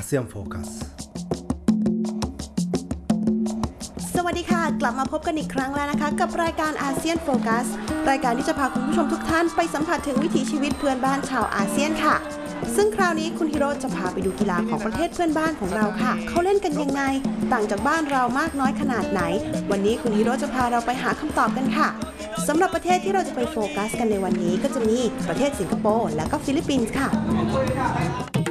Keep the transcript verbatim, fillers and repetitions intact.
เซียนโฟกัสสวัสดีค่ะกลับมาพบกันอีกครั้งแล้วนะคะกับรายการอาเซียนโฟกัสรายการที่จะพาคุณผู้ชมทุกท่านไปสัมผัสถึงวิถีชีวิตเพื่อนบ้านชาวอาเซียนค่ะซึ่งคราวนี้คุณฮิโร่จะพาไปดูกีฬาของประเทศเพื่อนบ้านของเราค่ะเขาเล่นกันยังไงต่างจากบ้านเรามากน้อยขนาดไหนวันนี้คุณฮิโร่จะพาเราไปหาคำตอบกันค่ะสำหรับประเทศที่เราจะไปโฟกัสกันในวันนี้ก็จะมีประเทศสิงคโปร์และก็ฟิลิปปินส์ค่ะ